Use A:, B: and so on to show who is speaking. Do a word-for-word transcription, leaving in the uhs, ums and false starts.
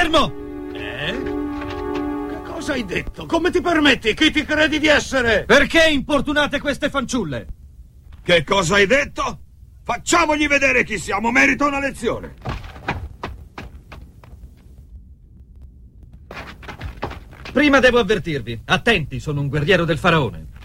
A: Fermo!
B: Eh? Che cosa hai detto? Come ti permetti? Chi ti credi di essere?
A: Perché importunate queste fanciulle?
C: Che cosa hai detto? Facciamogli vedere chi siamo, merita una lezione.
A: Prima devo avvertirvi, attenti, sono un guerriero del faraone.